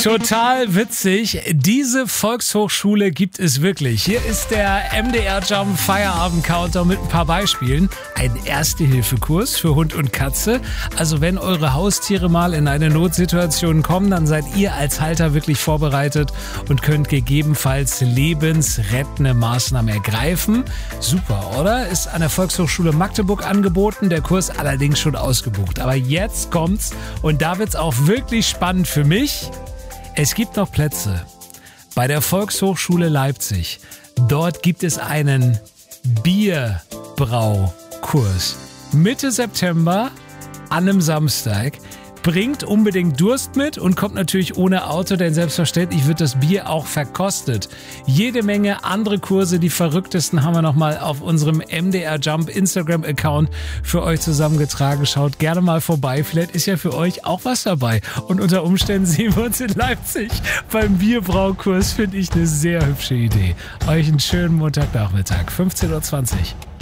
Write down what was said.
Total witzig. Diese Volkshochschule gibt es wirklich. Hier ist der MDR Jump Feierabend-Counter mit ein paar Beispielen. Ein Erste-Hilfe-Kurs für Hund und Katze. Also wenn eure Haustiere mal in eine Notsituation kommen, dann seid ihr als Halter wirklich vorbereitet und könnt gegebenenfalls lebensrettende Maßnahmen ergreifen. Super, oder? Ist an der Volkshochschule Magdeburg angeboten, der Kurs allerdings schon ausgebucht. Aber jetzt kommt's und da wird's auch wirklich spannend für mich. Es gibt noch Plätze bei der Volkshochschule Leipzig. Dort gibt es einen Bierbraukurs. Mitte September an einem Samstag. Bringt unbedingt Durst mit und kommt natürlich ohne Auto, denn selbstverständlich wird das Bier auch verkostet. Jede Menge andere Kurse, die verrücktesten haben wir nochmal auf unserem MDR Jump Instagram-Account für euch zusammengetragen. Schaut gerne mal vorbei, vielleicht ist ja für euch auch was dabei. Und unter Umständen sehen wir uns in Leipzig beim Bierbraukurs, finde ich eine sehr hübsche Idee. Euch einen schönen Montagnachmittag, 15:20 Uhr.